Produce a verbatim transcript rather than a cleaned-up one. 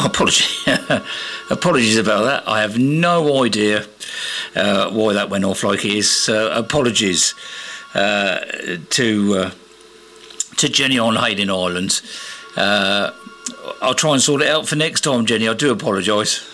apologies, apologies about that. I have no idea uh, why that went off like it is. Uh, apologies uh, to uh, to Jenny on Hayden Island. Uh, I'll try and sort it out for next time, Jenny. I do apologise.